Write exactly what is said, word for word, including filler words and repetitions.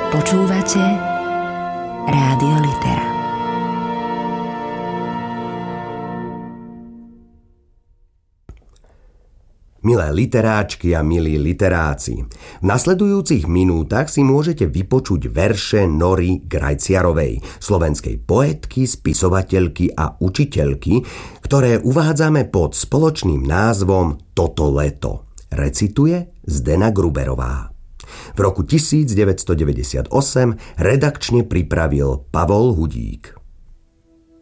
Počúvate Rádio Litera. Milé literáčky a milí literáci, v nasledujúcich minútach si môžete vypočuť verše Nory Grajciarovej, slovenskej poetky, spisovateľky a učiteľky, ktoré uvádzame pod spoločným názvom Toto leto. Recituje Zdena Gruberová. V roku devätnásťstodeväťdesiatosem redakčne pripravil Pavol Hudík.